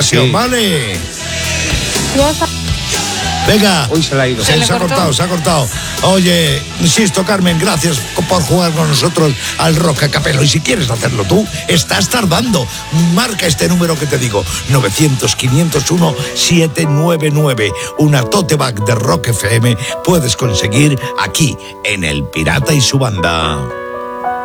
ocasión, Sí. ¿vale? Ya está. Venga. Uy, se le ha ido. Se ha cortado, se ha cortado. Oye, insisto, Carmen, gracias por jugar con nosotros al Rock a Capelo. Y si quieres hacerlo tú, estás tardando. Marca este número que te digo, 900-501-799. Una tote bag de Rock FM puedes conseguir aquí, en El Pirata y su Banda.